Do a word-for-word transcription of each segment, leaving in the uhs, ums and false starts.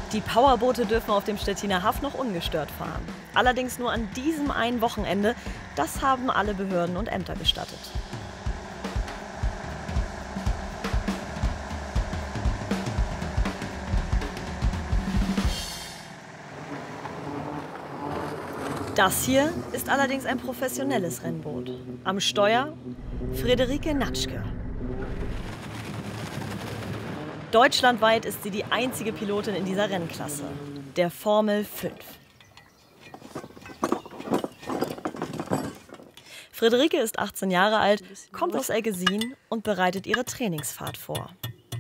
Die Powerboote dürfen auf dem Stettiner Haff noch ungestört fahren. Allerdings nur an diesem einen Wochenende. Das haben alle Behörden und Ämter gestattet. Das hier ist allerdings ein professionelles Rennboot. Am Steuer Friederike Natschke. Deutschlandweit ist sie die einzige Pilotin in dieser Rennklasse, der Formel fünf. Friederike ist achtzehn Jahre alt, kommt aus Eggesin und bereitet ihre Trainingsfahrt vor.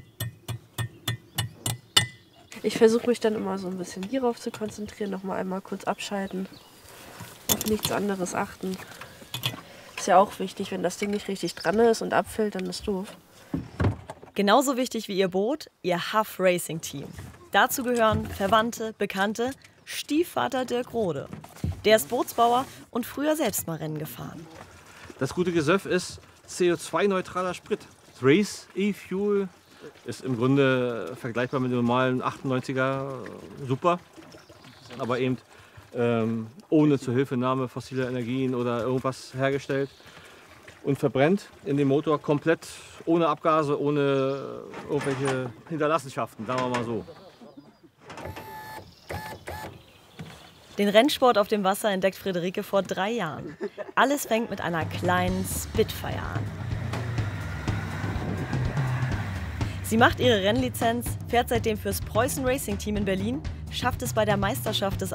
Ich versuche mich dann immer so ein bisschen hierauf zu konzentrieren, noch mal einmal kurz abschalten, auf nichts anderes achten. Ist ja auch wichtig, wenn das Ding nicht richtig dran ist und abfällt, dann ist doof. Genauso wichtig wie ihr Boot, ihr Haff Racing Team. Dazu gehören Verwandte, Bekannte, Stiefvater Dirk Rode. Der ist Bootsbauer und früher selbst mal Rennen gefahren. Das gute Gesöff ist C O zwei neutraler Sprit. Race E-Fuel ist im Grunde vergleichbar mit dem normalen achtundneunziger, super, aber eben ähm, ohne Zuhilfenahme fossiler Energien oder irgendwas hergestellt. Und verbrennt in dem Motor komplett ohne Abgase, ohne irgendwelche Hinterlassenschaften, sagen wir mal so. Den Rennsport auf dem Wasser entdeckt Friederike vor drei Jahren. Alles fängt mit einer kleinen Spitfire an. Sie macht ihre Rennlizenz, fährt seitdem fürs Preußen Racing Team in Berlin, schafft es bei der Meisterschaft des